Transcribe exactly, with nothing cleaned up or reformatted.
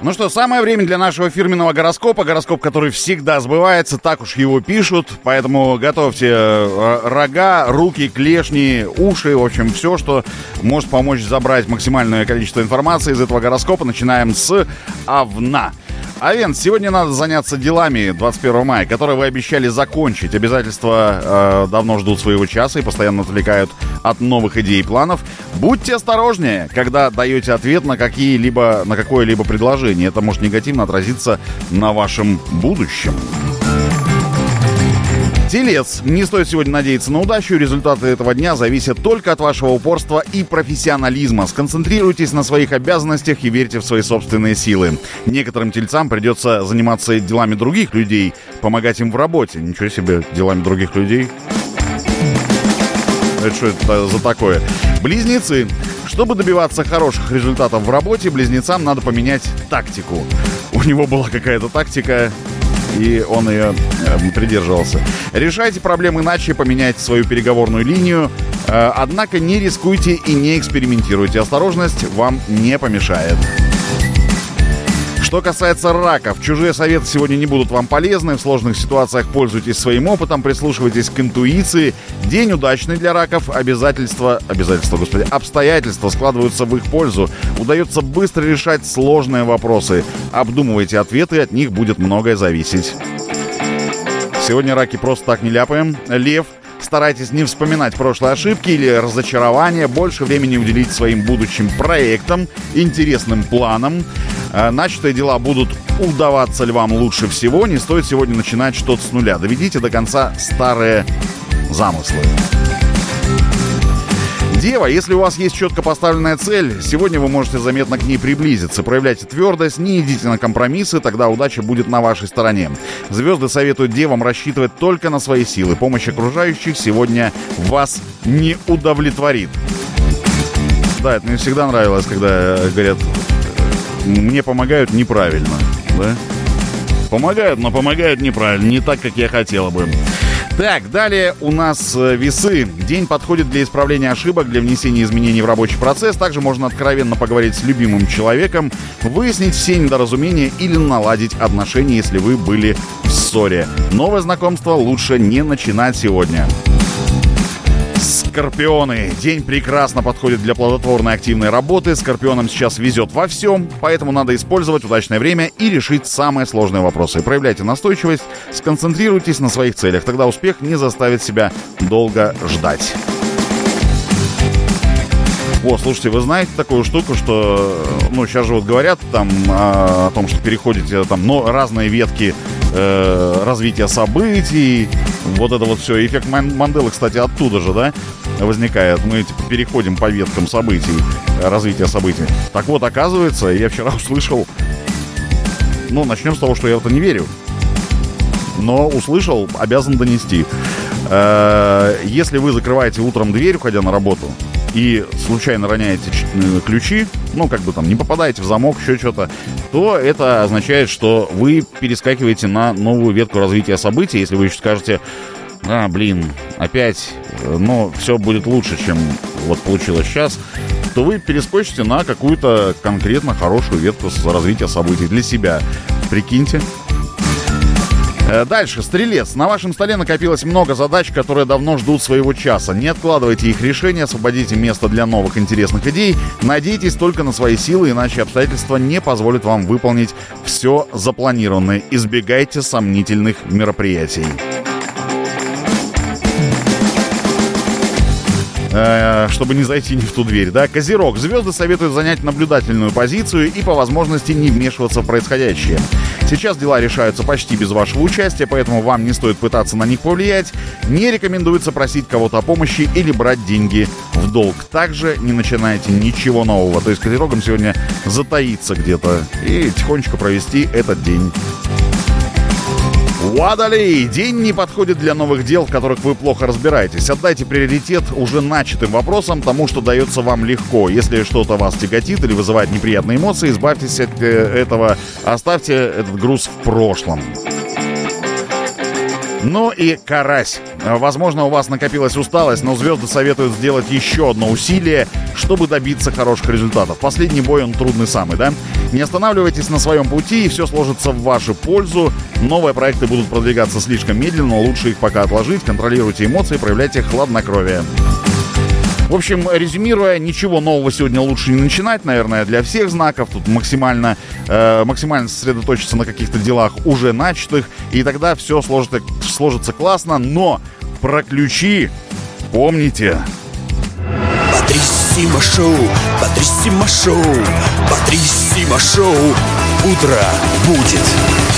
Ну что, самое время для нашего фирменного гороскопа. Гороскоп, который всегда сбывается, так уж его пишут. Поэтому готовьте рога, руки, клешни, уши. В общем, все, что может помочь забрать максимальное количество информации из этого гороскопа. Начинаем с Овна. Овен, сегодня надо заняться делами двадцать первого мая, которые вы обещали закончить. Обязательства э, давно ждут своего часа и постоянно отвлекают от новых идей и планов. Будьте осторожнее, когда даете ответ на какие-либо, на какое-либо предложение. Это может негативно отразиться на вашем будущем. Телец. Не стоит сегодня надеяться на удачу. Результаты этого дня зависят только от вашего упорства и профессионализма. Сконцентрируйтесь на своих обязанностях и верьте в свои собственные силы. Некоторым тельцам придется заниматься делами других людей, помогать им в работе. Ничего себе, делами других людей. Это что это за такое? Близнецы. Чтобы добиваться хороших результатов в работе, близнецам надо поменять тактику. У него была какая-то тактика, и он ее э, придерживался. Решайте проблемы иначе, поменяйте свою переговорную линию. Э, однако не рискуйте и не экспериментируйте. Осторожность вам не помешает. Что касается раков, чужие советы сегодня не будут вам полезны. В сложных ситуациях пользуйтесь своим опытом, прислушивайтесь к интуиции. День удачный для раков. Обязательства, обязательства, господи, обстоятельства складываются в их пользу. Удается быстро решать сложные вопросы. Обдумывайте ответы, от них будет многое зависеть. Сегодня раки просто так не ляпаем. Лев. Старайтесь не вспоминать прошлые ошибки или разочарования. Больше времени уделить своим будущим проектам, интересным планам. Начатые дела будут удаваться львам лучше всего. Не стоит сегодня начинать что-то с нуля. Доведите до конца старые замыслы. Дева, если у вас есть четко поставленная цель, сегодня вы можете заметно к ней приблизиться. Проявляйте твердость, не идите на компромиссы, тогда удача будет на вашей стороне. Звезды советуют девам рассчитывать только на свои силы. Помощь окружающих сегодня вас не удовлетворит. Да, это мне всегда нравилось, когда говорят, мне помогают неправильно. Да? Помогают, но помогают неправильно, не так, как я хотела бы. Так, далее у нас весы. День подходит для исправления ошибок, для внесения изменений в рабочий процесс. Также можно откровенно поговорить с любимым человеком, выяснить все недоразумения или наладить отношения, если вы были в ссоре. Новое знакомство лучше не начинать сегодня. Скорпионы. День прекрасно подходит для плодотворной активной работы. Скорпионам сейчас везет во всем, поэтому надо использовать удачное время и решить самые сложные вопросы. Проявляйте настойчивость, сконцентрируйтесь на своих целях. Тогда успех не заставит себя долго ждать. О, слушайте, вы знаете такую штуку, что, ну, сейчас же вот говорят там о, о том, что переходите там, но разные ветки э, развития событий, вот это вот все. Эффект Манделы, кстати, оттуда же, да, возникает. Мы типа переходим по веткам событий, развития событий. Так вот, оказывается, я вчера услышал, ну, начнем с того, что я в это не верю, но услышал, обязан донести. Э, если вы закрываете утром дверь, уходя на работу, и случайно роняете ключи, ну, как бы там не попадаете в замок, еще что-то, то это означает, что вы перескакиваете на новую ветку развития событий. Если вы еще скажете, а, блин, опять, но все будет лучше, чем вот получилось сейчас, то вы перескочите на какую-то конкретно хорошую ветку развития событий для себя. Прикиньте. Дальше, Стрелец. На вашем столе накопилось много задач, которые давно ждут своего часа. Не откладывайте их решения, освободите место для новых интересных идей. Надейтесь только на свои силы, иначе обстоятельства не позволят вам выполнить все запланированное. Избегайте сомнительных мероприятий. Чтобы не зайти не в ту дверь, да? Козерог. Звезды советуют занять наблюдательную позицию и по возможности не вмешиваться в происходящее. Сейчас дела решаются почти без вашего участия, поэтому вам не стоит пытаться на них повлиять. Не рекомендуется просить кого-то о помощи или брать деньги в долг. Также не начинайте ничего нового. То есть козерогам сегодня затаиться где-то и тихонечко провести этот день. Водолей. День не подходит для новых дел, в которых вы плохо разбираетесь. Отдайте приоритет уже начатым вопросам, тому, что дается вам легко. Если что-то вас тяготит или вызывает неприятные эмоции, избавьтесь от этого, оставьте этот груз в прошлом. Ну и Карась. Возможно, у вас накопилась усталость, но звезды советуют сделать еще одно усилие, чтобы добиться хороших результатов. Последний бой, он трудный самый, да? Не останавливайтесь на своем пути, и все сложится в вашу пользу. Новые проекты будут продвигаться слишком медленно, лучше их пока отложить. Контролируйте эмоции, проявляйте хладнокровие. В общем, резюмируя, ничего нового сегодня лучше не начинать, наверное, для всех знаков. Тут максимально, э, максимально сосредоточиться на каких-то делах уже начатых, и тогда все сложится, сложится классно. Но про ключи помните. Патрисимо Шоу, Патрисимо Шоу, Патрисимо Шоу. Утро будет.